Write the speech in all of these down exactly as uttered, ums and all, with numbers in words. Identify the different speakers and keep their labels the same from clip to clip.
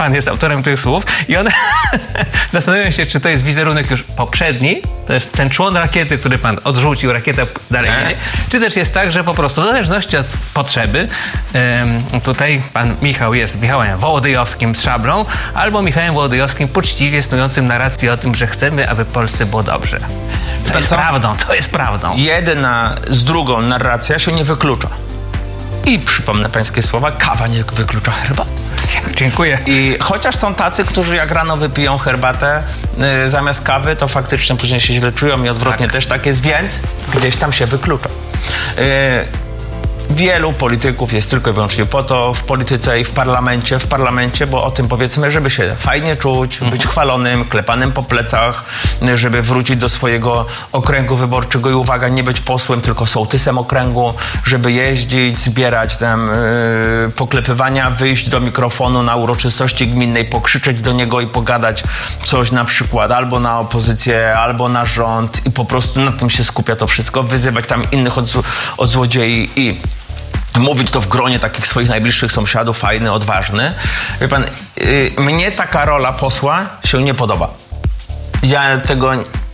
Speaker 1: pan jest autorem tych słów i one zastanawiają się, czy to jest wizerunek już poprzedni, to jest ten człon rakiety, który pan odrzucił, rakieta dalej jedzie, czy też jest tak, że po prostu w zależności od potrzeby um, tutaj pan Michał jest Michałem Wołodyjowskim z szablą, albo Michałem Wołodyjowskim poczciwie snującym narrację o tym, że chcemy, aby Polsce było dobrze. To jest prawdą, to jest prawdą.
Speaker 2: Jedna z drugą narracja się nie wyklucza. I przypomnę pańskie słowa, kawa nie wyklucza herbaty.
Speaker 1: Dziękuję.
Speaker 2: I chociaż są tacy, którzy jak rano wypiją herbatę yy, zamiast kawy, to faktycznie później się źle czują i odwrotnie tak. Też tak jest, więc gdzieś tam się wyklucza. Yy, Wielu polityków jest tylko i wyłącznie po to w polityce i w parlamencie, w parlamencie, bo o tym powiedzmy, żeby się fajnie czuć, mhm. być chwalonym, klepanym po plecach, żeby wrócić do swojego okręgu wyborczego i uwaga, nie być posłem, tylko sołtysem okręgu, żeby jeździć, zbierać tam yy, poklepywania, wyjść do mikrofonu na uroczystości gminnej, pokrzyczeć do niego i pogadać coś na przykład albo na opozycję, albo na rząd i po prostu na tym się skupia to wszystko, wyzywać tam innych od, od złodziei i mówić to w gronie takich swoich najbliższych sąsiadów, fajny, odważny. Wie pan, yy, mnie taka rola posła się nie podoba. Ja tego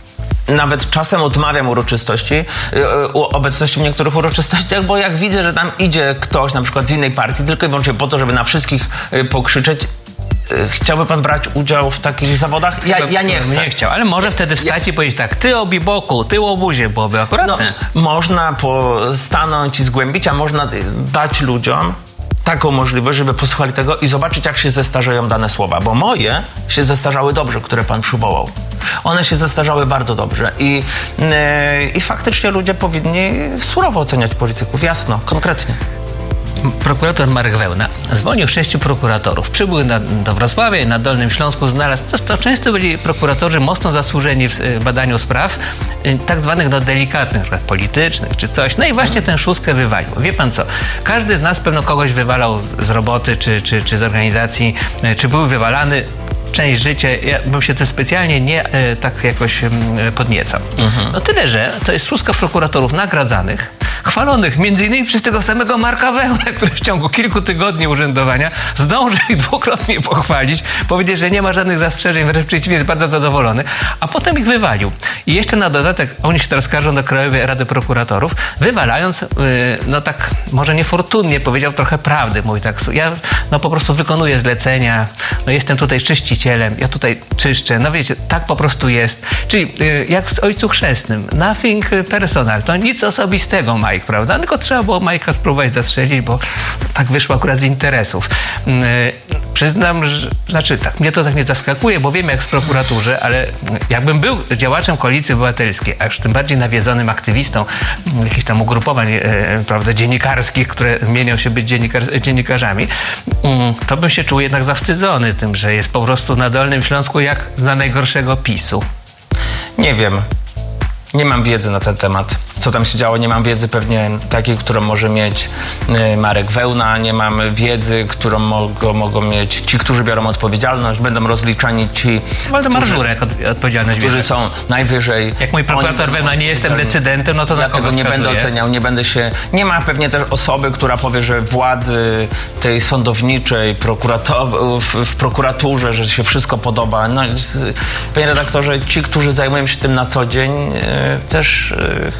Speaker 2: nawet czasem odmawiam uroczystości, yy, obecności w niektórych uroczystościach, bo jak widzę, że tam idzie ktoś na przykład z innej partii, tylko i wyłącznie po to, żeby na wszystkich yy, pokrzyczeć, chciałby pan brać udział w takich zawodach? Ja, ja nie chcę.
Speaker 1: Nie chciał, ale może wtedy stać ja... i powiedzieć tak, ty obi boku, ty łobuzie, byłoby akuratne.
Speaker 2: No, można stanąć i zgłębić, a można dać ludziom taką możliwość, żeby posłuchali tego i zobaczyć, jak się zestarzeją dane słowa. Bo moje się zestarzały dobrze, które pan przywołał. One się zestarzały bardzo dobrze i, yy, i faktycznie ludzie powinni surowo oceniać polityków, jasno, konkretnie.
Speaker 1: Prokurator Marek Wełna zwolnił sześciu prokuratorów. Przybył na, do Wrocławia i na Dolnym Śląsku znalazł, to, to często byli prokuratorzy mocno zasłużeni w badaniu spraw tak zwanych no, delikatnych, na przykład politycznych czy coś. No i właśnie ten szóstkę wywalił. Wie pan co? Każdy z nas pewno kogoś wywalał z roboty czy, czy, czy z organizacji, czy był wywalany. Część życia, ja bym się też specjalnie nie e, tak jakoś e, podniecał. Mhm. No tyle, że to jest szóstka prokuratorów nagradzanych, chwalonych między innymi przez tego samego Marka Wełnę, który w ciągu kilku tygodni urzędowania zdążył ich dwukrotnie pochwalić, powiedzieć, że nie ma żadnych zastrzeżeń, wręcz przeciwnie, jest bardzo zadowolony, a potem ich wywalił. I jeszcze na dodatek, oni się teraz skarżą do Krajowej Rady Prokuratorów, wywalając, yy, no tak może niefortunnie powiedział trochę prawdy, mówi tak, ja no po prostu wykonuję zlecenia, no jestem tutaj czyścić ja tutaj czyszczę, no wiecie, tak po prostu jest. Czyli yy, jak w Ojcu Chrzestnym, nothing personal, to nic osobistego, Mike, prawda? Tylko trzeba było Majka spróbować zastrzelić, bo tak wyszło akurat z interesów. Yy, przyznam, że, znaczy tak, mnie to tak nie zaskakuje, bo wiem jak w prokuraturze, ale jakbym był działaczem Koalicji Obywatelskiej, a już tym bardziej nawiedzonym aktywistą jakichś tam ugrupowań, yy, prawda, dziennikarskich, które mienią się być dziennikar- dziennikarzami, yy, to bym się czuł jednak zawstydzony tym, że jest po prostu na Dolnym Śląsku jak za najgorszego PiSu.
Speaker 2: Nie wiem. Nie mam wiedzy na ten temat. Co tam się działo? Nie mam wiedzy pewnie takiej, którą może mieć Marek Wełna. Nie mam wiedzy, którą mogą, mogą mieć ci, którzy biorą odpowiedzialność. Będą rozliczani ci,
Speaker 1: Waldemar Żurek od, odpowiedzialność
Speaker 2: którzy bierze. Są najwyżej.
Speaker 1: Jak mój prokurator Wełna nie jestem decydentem, no to
Speaker 2: ja tego nie będę oceniał, nie będę się... Nie ma pewnie też osoby, która powie, że władzy tej sądowniczej, prokurator, w, w prokuraturze, że się wszystko podoba. No, panie redaktorze, ci, którzy zajmują się tym na co dzień, też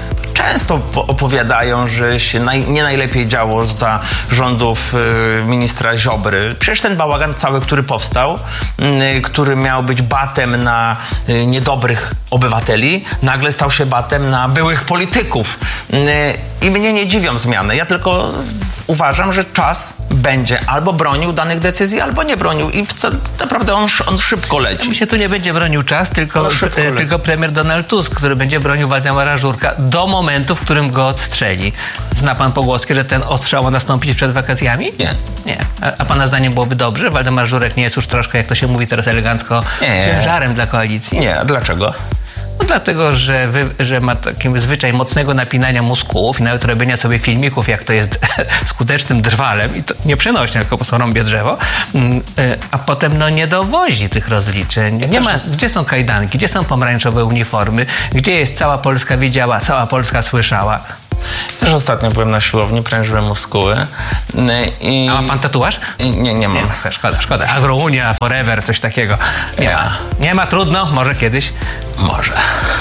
Speaker 2: często opowiadają, że się naj, nie najlepiej działo za rządów y, ministra Ziobry. Przecież ten bałagan cały, który powstał, y, który miał być batem na y, niedobrych obywateli, nagle stał się batem na byłych polityków. Y, I mnie nie dziwią zmiany. Ja tylko uważam, że czas będzie albo bronił danych decyzji, albo nie bronił. I wcale, naprawdę on, on szybko leci.
Speaker 1: Mi się tu nie będzie bronił czas, tylko, e, tylko premier Donald Tusk, który będzie bronił Waldemara Żurka do momentu, w którym go odstrzeli. Zna pan pogłoski, że ten ostrzał ma nastąpić przed wakacjami?
Speaker 2: Nie.
Speaker 1: Nie. A, a pana zdaniem byłoby dobrze? Waldemar Żurek nie jest już troszkę, jak to się mówi teraz elegancko, nie. ciężarem dla koalicji?
Speaker 2: Nie. A dlaczego?
Speaker 1: No dlatego, że, wy, że ma taki zwyczaj mocnego napinania muskułów i nawet robienia sobie filmików, jak to jest skutecznym drwalem i to nie przenośnie, tylko po prostu rąbie drzewo, a potem no nie dowozi tych rozliczeń. Nie ma, gdzie są kajdanki, gdzie są pomarańczowe uniformy, gdzie jest cała Polska widziała, cała Polska słyszała.
Speaker 2: Też ostatnio byłem na siłowni, prężyłem muskuły. I...
Speaker 1: A ma pan tatuaż?
Speaker 2: I nie, nie mam.
Speaker 1: Nie, szkoda, szkoda. Agrounia, Forever, coś takiego. Nie ja. ma. Nie ma, trudno, może kiedyś.
Speaker 2: Może.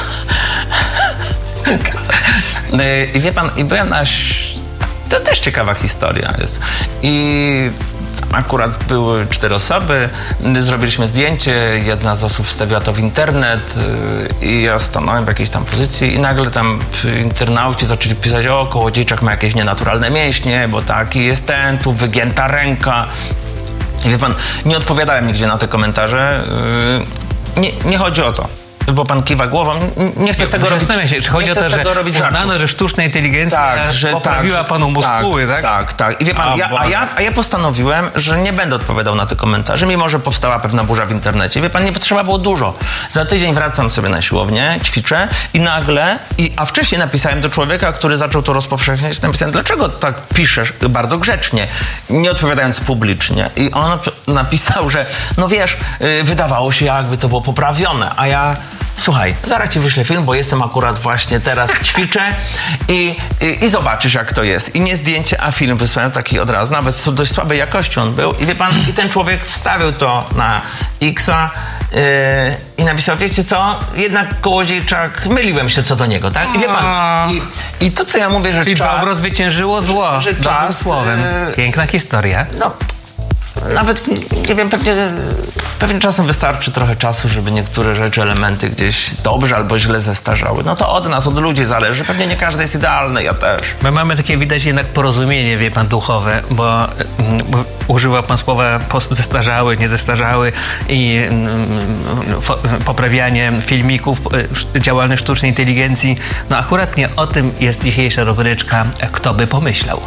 Speaker 2: I wie pan, i byłem na... To też ciekawa historia jest. I akurat były cztery osoby, zrobiliśmy zdjęcie, jedna z osób wstawiła to w internet i ja stanąłem w jakiejś tam pozycji i nagle tam internauci zaczęli pisać: o, Kołodziejczak ma jakieś nienaturalne mięśnie, bo taki jest ten, tu wygięta ręka. I wie pan, nie odpowiadałem nigdzie na te komentarze. Nie, nie chodzi o to. Bo pan kiwa głową, nie chcę z tego robić.
Speaker 1: Zastanawiam się, czy chodzi o to, że uznano, że sztuczna inteligencja
Speaker 2: tak, że
Speaker 1: poprawiła
Speaker 2: tak,
Speaker 1: panu muskuły, tak?
Speaker 2: Tak, tak, tak. I wie pan,
Speaker 1: a,
Speaker 2: ja, a, ja, a ja postanowiłem, że nie będę odpowiadał na te komentarze, mimo że powstała pewna burza w internecie. Wie pan, nie potrzeba było dużo. Za tydzień wracam sobie na siłownię, ćwiczę i nagle, i, a wcześniej napisałem do człowieka, który zaczął to rozpowszechniać, napisałem: dlaczego tak piszesz bardzo grzecznie, nie odpowiadając publicznie. I on napisał, że no wiesz, wydawało się, jakby to było poprawione, a ja... Słuchaj, zaraz ci wyślę film, bo jestem akurat właśnie teraz ćwiczę i, i, i zobaczysz, jak to jest. I nie zdjęcie, a film wysłałem taki od razu, nawet z dość słabej jakości on był. I wie pan, i ten człowiek wstawił to na X-a yy, i napisał: wiecie co, jednak Kołodziejczak, myliłem się co do niego, tak? I wie pan, i, i to, co ja mówię, że
Speaker 1: Czyli
Speaker 2: czas...
Speaker 1: dobro zwyciężyło zło,
Speaker 2: że, że czas...
Speaker 1: słowem. Yy, Piękna historia.
Speaker 2: No, nawet, nie wiem, pewnie, pewnie czasem wystarczy trochę czasu, żeby niektóre rzeczy, elementy gdzieś dobrze albo źle zestarzały. No to od nas, od ludzi zależy. Pewnie nie każdy jest idealny, ja też.
Speaker 1: My mamy takie, widać jednak porozumienie, wie pan, duchowe, bo, bo używa pan słowa zestarzały, nie zestarzały i fo, poprawianie filmików, działalność sztucznej inteligencji. No akurat nie o tym jest dzisiejsza rubryczka Kto by pomyślał.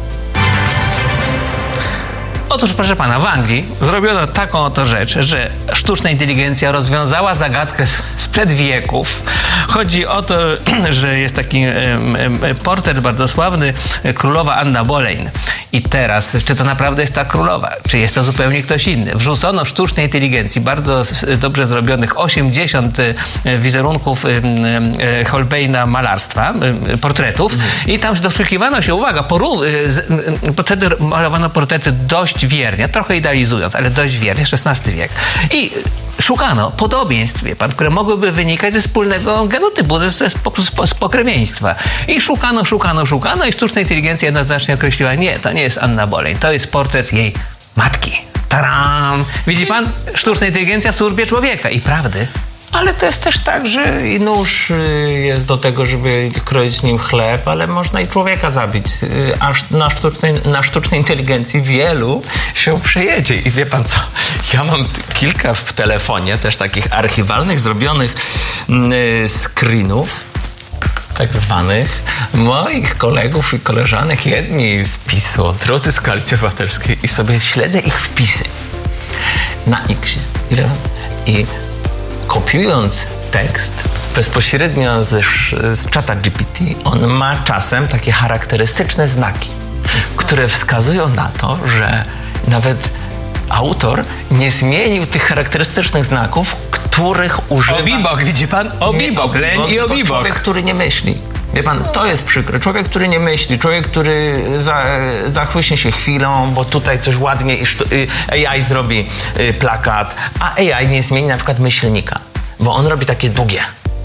Speaker 1: Otóż, proszę pana, w Anglii zrobiono taką oto rzecz, że sztuczna inteligencja rozwiązała zagadkę sprzed wieków. Chodzi o to, że jest taki portret bardzo sławny, królowa Anna Boleyn. I teraz, czy to naprawdę jest ta królowa? Czy jest to zupełnie ktoś inny? Wrzucono sztucznej inteligencji bardzo dobrze zrobionych osiemdziesiąt wizerunków Holbeina malarstwa, portretów mm. i tam doszukiwano się, uwaga, porów- wtedy malowano portrety dość wiernie, trochę idealizując, ale dość wiernie, szesnasty wiek. I szukano podobieństw, wie pan, które mogłyby wynikać ze wspólnego genotypu, ze z pokrewieństwa. I szukano, szukano, szukano i sztuczna inteligencja jednoznacznie określiła: nie, to nie jest Anna Boleyn, to jest portret jej matki. Taram! Widzi pan? Sztuczna inteligencja w służbie człowieka i prawdy.
Speaker 2: Ale to jest też tak, że i nóż jest do tego, żeby kroić nim chleb, ale można i człowieka zabić. Aż na sztucznej, na sztucznej inteligencji wielu się przejedzie. I wie pan co? Ja mam kilka w telefonie też takich archiwalnych, zrobionych yy, screenów, tak zwanych, moich kolegów i koleżanek, jedni z PiSu, drudzy z Koalicji Obywatelskiej, i sobie śledzę ich wpisy na X-ie. I, i kopiując tekst bezpośrednio z, z czata G P T, on ma czasem takie charakterystyczne znaki, które wskazują na to, że nawet autor nie zmienił tych charakterystycznych znaków, których używa...
Speaker 1: Obibok, widzi pan? Obibok, leń i obibok.
Speaker 2: Człowiek, który nie myśli. Wie pan, to jest przykre. Człowiek, który nie myśli, człowiek, który za, zachłyśnie się chwilą, bo tutaj coś ładnie A I zrobi plakat, a A I nie zmieni na przykład myślnika, bo on robi takie długie.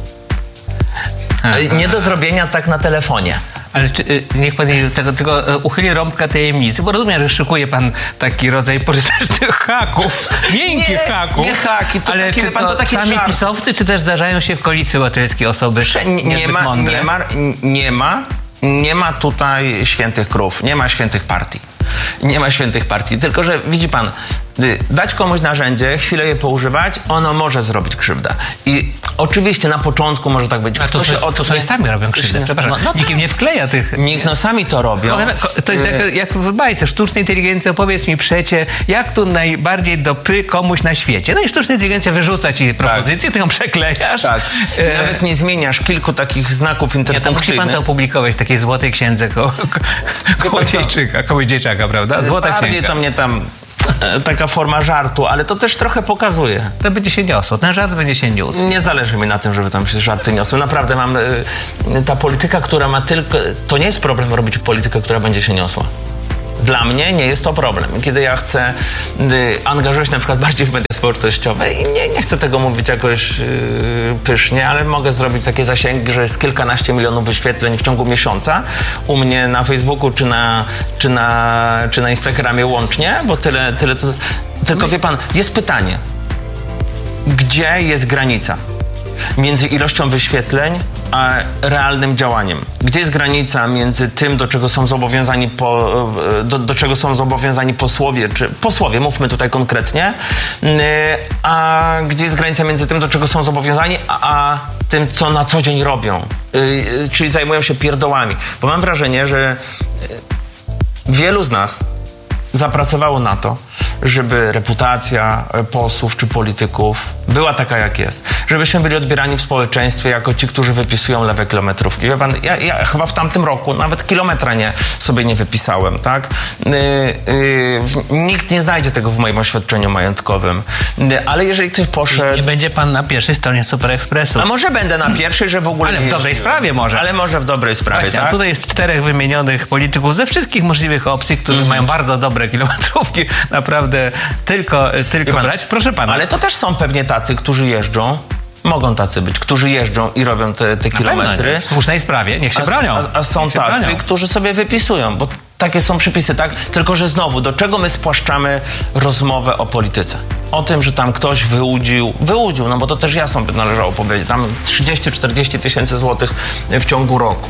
Speaker 2: Aha. Nie do zrobienia tak na telefonie.
Speaker 1: Ale czy, niech pan tego, tego uchyli rąbka tajemnicy, bo rozumiem, że szykuje pan taki rodzaj pożytecznych haków, miękkich
Speaker 2: nie,
Speaker 1: haków.
Speaker 2: Nie haki, to
Speaker 1: ale
Speaker 2: takie,
Speaker 1: czy
Speaker 2: pan, to
Speaker 1: to
Speaker 2: takie
Speaker 1: sami
Speaker 2: żart.
Speaker 1: pisowcy, czy też zdarzają się w Koalicji Obywatelskiej osoby
Speaker 2: Prze- nie, nie ma,
Speaker 1: mądre?
Speaker 2: Nie ma, nie ma, nie ma tutaj świętych krów, nie ma świętych partii. Nie ma świętych partii, tylko że widzi pan, dać komuś narzędzie, chwilę je poużywać, ono może zrobić krzywdę. I oczywiście na początku może tak być.
Speaker 1: A to, się, to sobie sami robią krzywdę, przepraszam. No, no nikt im nie wkleja tych...
Speaker 2: Nikt, no sami to robią.
Speaker 1: To jest jak, jak w bajce. Sztuczna inteligencja, powiedz mi przecie, jak tu najbardziej dopy komuś na świecie. No i sztuczna inteligencja wyrzuca ci propozycję, tak. Ty ją przeklejasz.
Speaker 2: Tak. E... Nawet nie zmieniasz kilku takich znaków interpunkcyjnych.
Speaker 1: Nie, to musi pan to opublikować w takiej złotej księdze ko- ko- Kołodziejczyka, Kołodziejczaka, prawda? Złota
Speaker 2: bardziej
Speaker 1: księga.
Speaker 2: to mnie tam... taka forma żartu, ale to też trochę pokazuje.
Speaker 1: To będzie się niosło, ten żart będzie się niósł.
Speaker 2: Nie zależy mi na tym, żeby tam się żarty niosły. Naprawdę mam... Ta polityka, która ma tylko... To nie jest problem robić politykę, która będzie się niosła. Dla mnie nie jest to problem. Kiedy ja chcę y, angażować na przykład bardziej w media społecznościowe i nie, nie chcę tego mówić jakoś y, pysznie, ale mogę zrobić takie zasięgi, że jest kilkanaście milionów wyświetleń w ciągu miesiąca u mnie na Facebooku czy na, czy na, czy na Instagramie łącznie, bo tyle, tyle co... Tylko wie pan, jest pytanie. Gdzie jest granica między ilością wyświetleń a realnym działaniem? Gdzie jest granica między tym, do czego są zobowiązani po, do, do czego są zobowiązani posłowie, czy posłowie, mówmy tutaj konkretnie, a gdzie jest granica między tym, do czego są zobowiązani, a, a tym, co na co dzień robią, yy, czyli zajmują się pierdołami. Bo mam wrażenie, że wielu z nas zapracowało na to, żeby reputacja posłów czy polityków była taka, jak jest. Żebyśmy byli odbierani w społeczeństwie jako ci, którzy wypisują lewe kilometrówki. Wie pan, ja, ja chyba w tamtym roku nawet kilometra nie, sobie nie wypisałem, tak? Yy, yy, nikt nie znajdzie tego w moim oświadczeniu majątkowym. Yy, ale jeżeli ktoś poszedł...
Speaker 1: Nie będzie pan na pierwszej stronie Super Expressu.
Speaker 2: A może będę na pierwszej, że w ogóle
Speaker 1: Ale
Speaker 2: nie
Speaker 1: w dobrej
Speaker 2: jeździłem.
Speaker 1: sprawie może.
Speaker 2: Ale może w dobrej sprawie,
Speaker 1: Właśnie,
Speaker 2: tak?
Speaker 1: a tutaj jest czterech wymienionych polityków ze wszystkich możliwych opcji, którzy mm. mają bardzo dobre kilometrówki. Naprawdę tylko, tylko pan, brać. Proszę pana.
Speaker 2: Ale to też są pewnie tacy, którzy jeżdżą, mogą tacy być, którzy jeżdżą i robią te, te kilometry.
Speaker 1: Pewno, w słusznej sprawie, niech się
Speaker 2: a,
Speaker 1: bronią.
Speaker 2: A, a są tacy, bronią. którzy sobie wypisują, bo takie są przepisy, tak? Tylko, że znowu, do czego my spłaszczamy rozmowę o polityce? O tym, że tam ktoś wyłudził, wyłudził, no bo to też jasno by należało powiedzieć, tam trzydzieści czterdzieści tysięcy złotych w ciągu roku.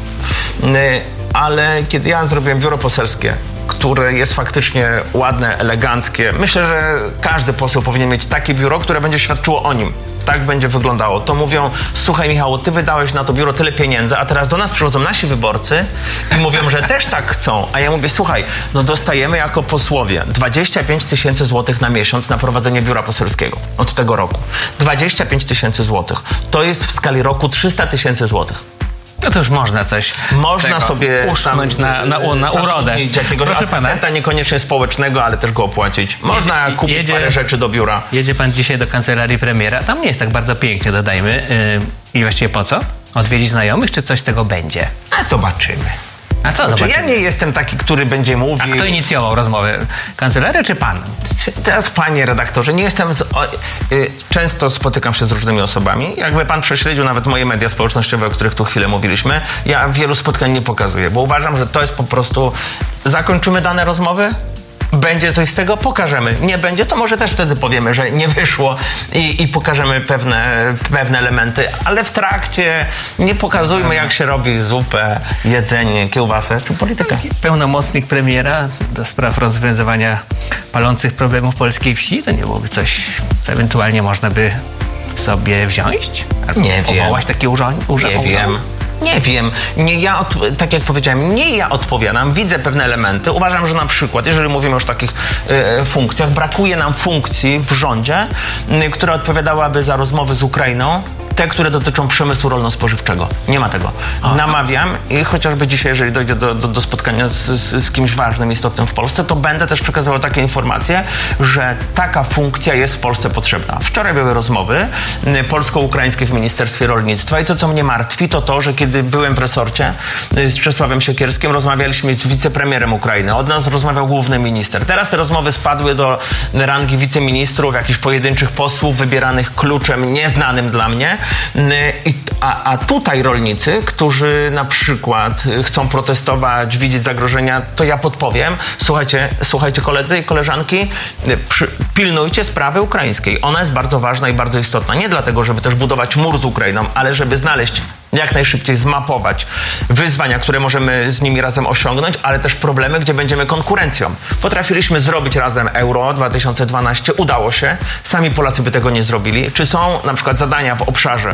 Speaker 2: Ale kiedy ja zrobiłem biuro poselskie, które jest faktycznie ładne, eleganckie, myślę, że każdy poseł powinien mieć takie biuro, które będzie świadczyło o nim. Tak będzie wyglądało. To mówią, słuchaj Michał, ty wydałeś na to biuro tyle pieniędzy, a teraz do nas przychodzą nasi wyborcy i mówią, że też tak chcą. A ja mówię, słuchaj, no dostajemy jako posłowie dwadzieścia pięć tysięcy złotych na miesiąc na prowadzenie biura poselskiego od tego roku. dwadzieścia pięć tysięcy złotych. To jest w skali roku trzysta tysięcy złotych.
Speaker 1: No to już można coś
Speaker 2: Można sobie
Speaker 1: uszczknąć na, na, na urodę.
Speaker 2: Jakiegoś Proszę asystenta, pana, niekoniecznie społecznego, ale też go opłacić. Można jedzie, kupić jedzie, parę rzeczy do biura.
Speaker 1: Jedzie pan dzisiaj do kancelarii premiera. Tam nie jest tak bardzo pięknie, dodajmy. Yy, I właściwie po co? Odwiedzić znajomych, czy coś z tego będzie?
Speaker 2: A zobaczymy.
Speaker 1: A co zobaczymy?
Speaker 2: Ja nie jestem taki, który będzie mówił...
Speaker 1: A kto inicjował rozmowę? Kancelaria czy pan?
Speaker 2: Teraz, panie redaktorze, nie jestem... Z... O, y, często spotykam się z różnymi osobami. Jakby pan prześledził nawet moje media społecznościowe, o których tu chwilę mówiliśmy, ja wielu spotkań nie pokazuję, bo uważam, że to jest po prostu... Zakończymy dane rozmowy? Będzie coś z tego? Pokażemy. Nie będzie, to może też wtedy powiemy, że nie wyszło i, i pokażemy pewne, pewne elementy, ale w trakcie nie pokazujmy, jak się robi zupę, jedzenie, kiełbasę czy politykę.
Speaker 1: Pełnomocnik premiera do spraw rozwiązywania palących problemów polskiej wsi, to nie byłoby coś, co ewentualnie można by sobie wziąć? Albo
Speaker 2: nie wiem.
Speaker 1: Powołać takie urząd? urząd
Speaker 2: nie wiem. Nie wiem. Nie ja, od, tak jak powiedziałem, nie ja odpowiadam. Widzę pewne elementy. Uważam, że na przykład, jeżeli mówimy już o takich y, funkcjach, brakuje nam funkcji w rządzie, y, która odpowiadałaby za rozmowy z Ukrainą, te, które dotyczą przemysłu rolno-spożywczego. Nie ma tego. Aha. Namawiam i chociażby dzisiaj, jeżeli dojdzie do, do, do spotkania z, z, z kimś ważnym, istotnym w Polsce, to będę też przekazywał takie informacje, że taka funkcja jest w Polsce potrzebna. Wczoraj były rozmowy y, polsko-ukraińskie w Ministerstwie Rolnictwa i to, co mnie martwi, to to, że kiedy byłem w resorcie y, z Czesławem Siekierskim, rozmawialiśmy z wicepremierem Ukrainy. Od nas rozmawiał główny minister. Teraz te rozmowy spadły do rangi wiceministrów, jakichś pojedynczych posłów wybieranych kluczem nieznanym dla mnie. I, a, a tutaj rolnicy, którzy na przykład chcą protestować, widzieć zagrożenia, to ja podpowiem, słuchajcie, słuchajcie koledzy i koleżanki, przy, pilnujcie sprawy ukraińskiej. Ona jest bardzo ważna i bardzo istotna. Nie dlatego, żeby też budować mur z Ukrainą, ale żeby znaleźć, jak najszybciej zmapować wyzwania, które możemy z nimi razem osiągnąć, ale też problemy, gdzie będziemy konkurencją. Potrafiliśmy zrobić razem Euro dwa tysiące dwanaście, udało się. Sami Polacy by tego nie zrobili. Czy są na przykład zadania w obszarze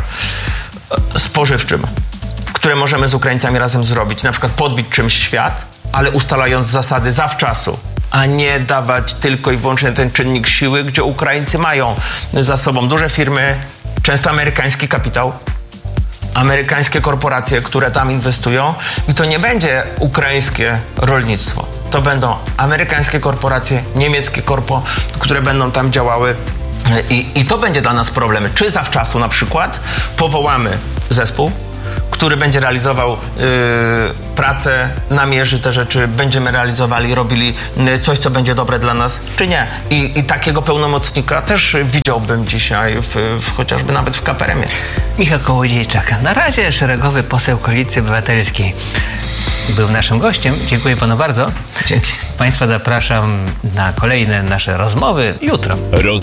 Speaker 2: spożywczym, które możemy z Ukraińcami razem zrobić? Na przykład podbić czymś świat, ale ustalając zasady zawczasu, a nie dawać tylko i wyłącznie ten czynnik siły, gdzie Ukraińcy mają za sobą duże firmy, często amerykański kapitał, amerykańskie korporacje, które tam inwestują i to nie będzie ukraińskie rolnictwo. to będą amerykańskie korporacje, niemieckie korpo, które będą tam działały. I, I to będzie dla nas problem. Czy zawczasu na przykład powołamy zespół, który będzie realizował y, pracę, namierzy te rzeczy, będziemy realizowali, robili y, coś, co będzie dobre dla nas, czy nie. I, i takiego pełnomocnika też widziałbym dzisiaj w, w, chociażby nawet w K P R M ie.
Speaker 1: Michał Kołodziejczak, na razie szeregowy poseł Koalicji Obywatelskiej, był naszym gościem. Dziękuję panu bardzo.
Speaker 2: Dzięki.
Speaker 1: Państwa zapraszam na kolejne nasze rozmowy jutro.